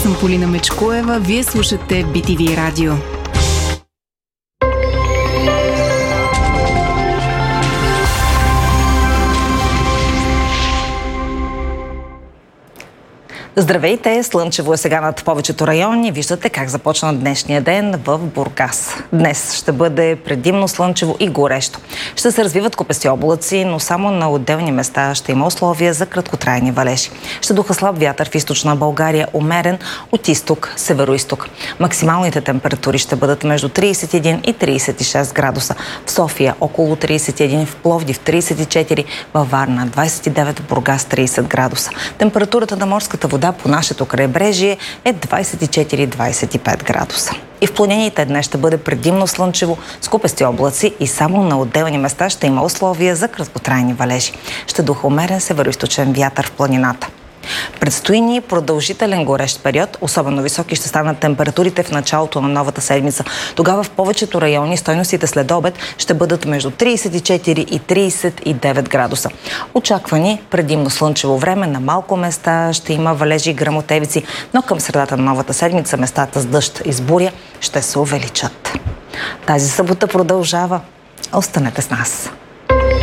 съм Полина Мечкоева. Вие слушате BTV Радио. Здравейте! Слънчево е сега над повечето райони. Виждате как започна днешния ден в Бургас. Днес ще бъде предимно слънчево и горещо. Ще се развиват купести облаци, но само на отделни места ще има условия за краткотрайни валежи. Ще духа слаб вятър в източна България, умерен от изток, североизток. Максималните температури ще бъдат между 31 и 36 градуса. В София около 31, в Пловдив 34, във Варна 29, в Бургас 30 градуса. Температурата на морската вода по нашето крайбрежие е 24-25 градуса. И в планините днес ще бъде предимно слънчево с купести облаци и само на отделни места ще има условия за краткотрайни валежи. Ще духа умерен североизточен вятър в планината. Предстои ни продължителен горещ период. Особено високи ще станат температурите в началото на новата седмица. Тогава в повечето райони стойностите след обед ще бъдат между 34 и 39 градуса. Очаквани предимно слънчево време, на малко места ще има валежи и гръмотевици, но към средата на новата седмица местата с дъжд и с буря ще се увеличат. Тази събота продължава. Останете с нас.